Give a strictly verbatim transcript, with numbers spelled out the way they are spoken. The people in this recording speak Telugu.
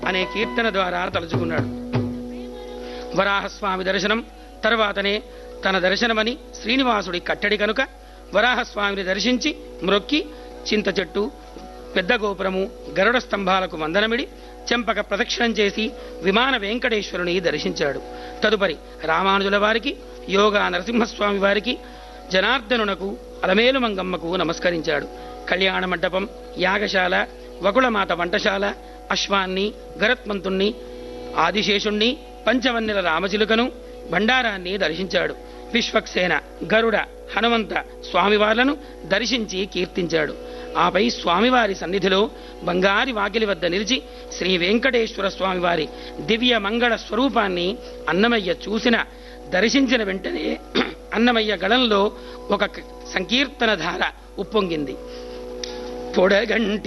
అనే కీర్తన ద్వారా తలుచుకున్నాడు. వరాహస్వామి దర్శనం తర్వాతనే తన దర్శనమని శ్రీనివాసుడి కట్టడి కనుక వరాహస్వామిని దర్శించి మ్రొక్కి చింత చెట్టు, పెద్ద గోపురము, గరుడ స్తంభాలకు వందనమిడి చెంపక ప్రదక్షిణం చేసి విమాన వెంకటేశ్వరుని దర్శించాడు. తదుపరి రామానుజుల వారికి, యోగా నరసింహస్వామి వారికి, జనార్దనునకు, అలమేలు మంగమ్మకు నమస్కరించాడు. కళ్యాణ మండపం, యాగశాల, వకుళమాత వంటశాల, అశ్వాన్ని, గరత్మంతుణ్ణి, ఆదిశేషుణ్ణి, పంచవన్నెల రామచిలుకను, భండారాన్ని దర్శించాడు. విశ్వక్సేన, గరుడ, హనుమంత స్వామివార్లను దర్శించి కీర్తించాడు. ఆపై స్వామివారి సన్నిధిలో బంగారి వాకిలి వద్ద నిలిచి శ్రీ వెంకటేశ్వర స్వామివారి దివ్య మంగళ స్వరూపాన్ని అన్నమయ్య చూసిన దర్శించిన వెంటనే అన్నమయ్య గళంలో ఒక సంకీర్తన ధార ఉప్పొంగింది. పొడగంటి